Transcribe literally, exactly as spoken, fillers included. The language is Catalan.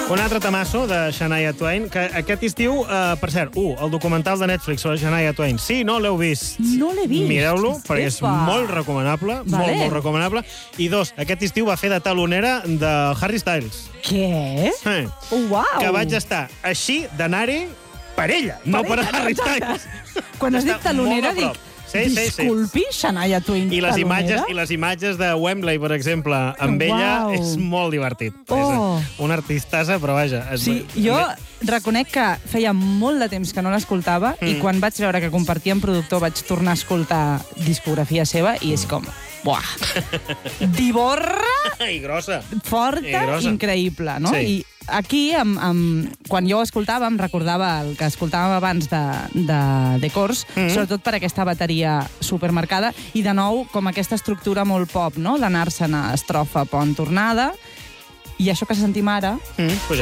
Un altre tamasso de Shania Twain, que aquest estiu, uh, per cert, un, el documental de Netflix sobre Shania Twain. Sí, no l'heu vist? No l'he vist. Mireu-lo, perquè és Epa. molt recomanable, Vale. molt, molt recomanable. I dos, aquest estiu va fer de talonera de Harry Styles. Què? Eh, Oh, uau. que vaig estar així d'anar-hi per ella, no per ella, no, Harry exacte. Styles. Quan has dit Està talonera, molt a prop. dic, Sí, sí, sí. disculpi, Shania Twain, I les, talonera? imatges, I les imatges de Wembley, per exemple, amb Uau. ella, és molt divertit. Oh. És una artistassa, però vaja... És... Sí, jo reconec que feia molt de temps que no l'escoltava mm. i quan vaig veure que compartia amb productor vaig tornar a escoltar discografia seva i és com... Buah! Divorra! I grossa. Forta, I grossa. increïble, no? Sí. I aquí, amb, amb, quan jo ho escoltava, em recordava el que escoltàvem abans de, de, de Cors, mm -hmm. sobretot per aquesta bateria supermarcada, i de nou, com aquesta estructura molt pop, no? D'anar-se'n a estrofa, pont, tornada, i això que sentim ara... Mm, puja.